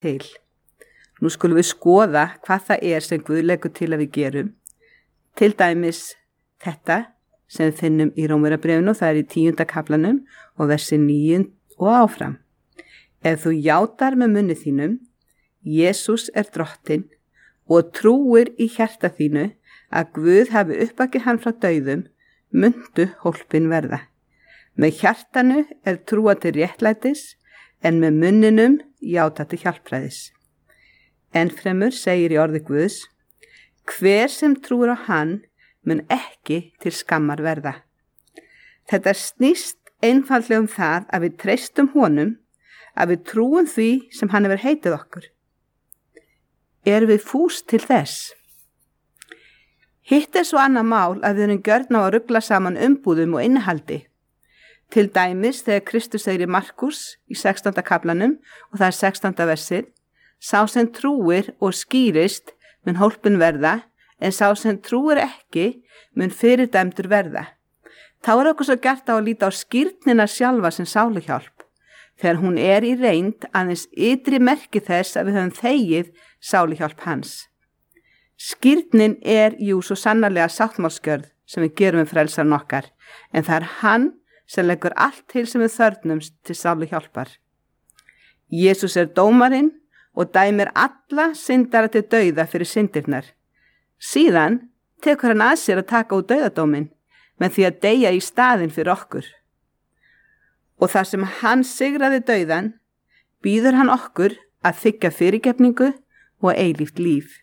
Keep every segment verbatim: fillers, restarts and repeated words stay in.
til. Nú skulum við skoða hvað það er sem Guð leggur til að við gerum. Til dæmis þetta sem við finnum í Rómverjabréfinu, það er í tíunda kaflanum og versi níu og áfram. Ef þú játar með munni þínum, Jesús er drottinn og trúir í hjarta þínu að Guð hafi uppvakið hann frá dauðum, mundu hólpin verða. Með hjartanu er trúa til réttlætis, en með munninum játa til hjálpræðis. Ennfremur segir í orði Guðs, hver sem trúir á hann mun ekki til skammar verða. Þetta snýst einfaldlega um það að við treystum honum, að við trúum því sem hann hefur heitið okkur. Erum við fús til þess? Hitt er svo annað mál að við erum gjörn á að rugla saman umbúðum og innihaldi. Til dæmis þegar Kristus segir í Markus í sextánda kaflanum og það er sextánda versið, sá sem trúir og skýrist mun hólpin verða, en sá sem trúir ekki mun fyrirdæmdur verða. Þá er okkur svo gert á að líta á skírnina sjálfa sem sáluhjálp, þegar hún er í reynd aðeins ytri merki þess að við höfum þegið sáluhjálp hans. Skírnin er jú svo sannarlega sáttmálsgjörð sem við gerum við frelsaran okkar, en það er hann sem leggur allt til sem við þörfnumst til sáluhjálpar. Jesús er dómarinn og dæmir alla syndara til dauða fyrir syndirnar. Síðan tekur hann að sér að taka út dauðadóminn með því að deyja í staðinn fyrir okkur. Og þar sem hann sigraði dauðan, býður hann okkur að þiggja fyrirgefningu og eilíft líf.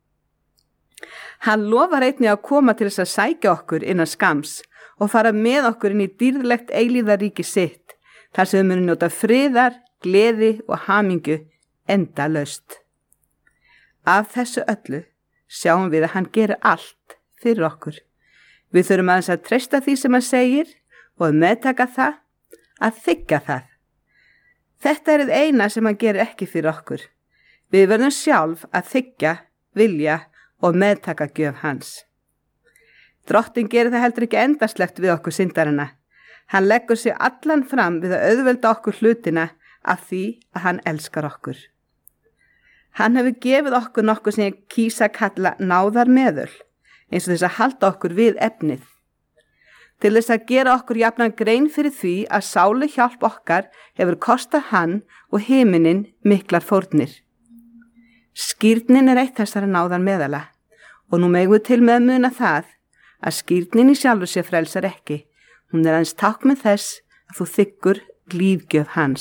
Hann lofar einnig að koma til þess að sækja okkur innan skams og fara með okkur inn í dýrðlegt eilífðaríki sitt, þar sem við munum njóta friðar, gleði og hamingju endalaust. Af þessu öllu sjáum við að hann gerir allt fyrir okkur. Við þurfum aðeins að treysta því sem hann segir og að meðtaka það, að þiggja það. Þetta er það eina sem hann gerir ekki fyrir okkur. Við verðum sjálf að þiggja, vilja og meðtaka gjöf hans. Drottinn gerir það heldur ekki endaslegt við okkur syndarana. Hann leggur sig allan fram við að auðvelda okkur hlutina af því að hann elskar okkur. Hann hefur gefið okkur nokkuð sem ég kýsa kalla náðarmeðul, eins og þess að halda okkur við efnið. Til þess að gera okkur jafnan grein fyrir því að sálu hjálp okkar hefur kostað hann og himinin miklar fórnir. Skírnin er eitt þessara náðarmeðala og nú megum við til með að muna það að skírnin í sjálfu sér frelsar ekki. Hún er aðeins tákn þess að þú þiggur lífgjöf hans.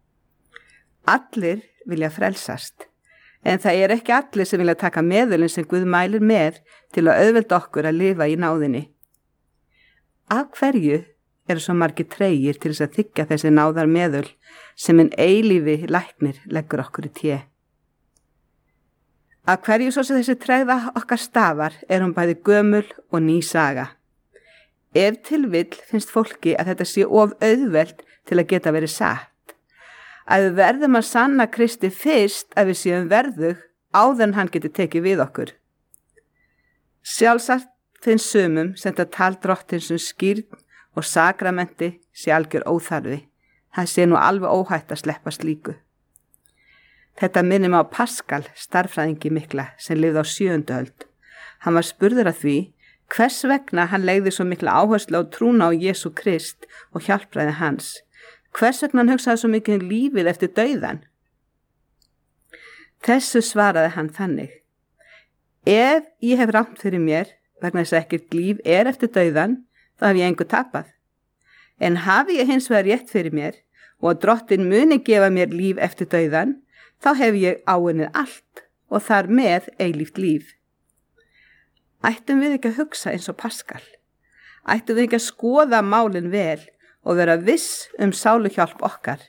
Allir vilja frelsast, en það er ekki allir sem vilja taka meðulinn sem Guð mælir með til að auðvelda okkur að lifa í náðinni. Af hverju eru svo margir tregir til þess að þiggja þessi náðar meðul sem en eilífi læknir leggur okkur í té? Af hverju svo sem þessi tregða okkar stafar er hún bæði gömul og ný saga. Ef til vill finnst fólki að þetta sé of auðvelt til að geta verið satt. Að við verðum að sanna Kristi fyrst að við séum verðug áður en hann geti tekið við okkur. Sjálfsagt finnst sumum sem þetta tal drottins um skírn og sakramenti sé algjör óþarfi. Það sé nú alveg óhætt að sleppa slíku. Þetta minnir mig á Paskal, starffræðingi mikla, sem lifði á sjöundu öld. Hann var spurður að því hvers vegna hann legði svo mikla áherslu á trúna á Jesú Krist og hjálpræði hans. Hvers vegna hann hugsaði svo mikið um lífið eftir dauðan? Þessu svaraði hann þannig: Ef ég hef rangt fyrir mér, vegna þess að ekkert líf er eftir dauðan, þá hef ég engu tapað. En hafi ég hins vegar rétt fyrir mér og að Drottinn muni gefa mér líf eftir dauðan, þá hef ég áunnið allt og þar með eilíft líf. Ættum við ekki að hugsa eins og Paskal? Ættum við ekki að skoða málin vel og vera viss um sáluhjálp okkar?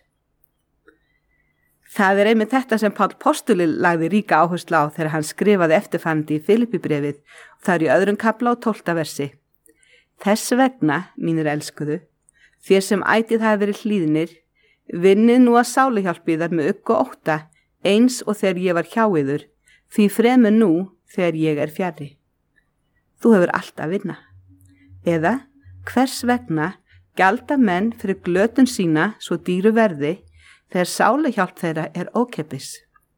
Það er einmitt þetta sem Páll postuli lagði ríka áherslu á þegar hann skrifaði eftirfarandi í Filippibréfið og það er í öðrum kafla og tólfta versi. Þess vegna, mínir elskuðu, þér sem ætið hafi verið hlýðnir, vinnið nú að sáluhjálp yðar með ugg og ótta, eins og þegar ég var hjá yður, því fremur nú þegar ég er fjarri. Þú hefur allt að vinna. Eða, hvers vegna gjalda menn fyrir glötun sína svo dýru verði þegar sáluhjálp þeirra er ókeypis?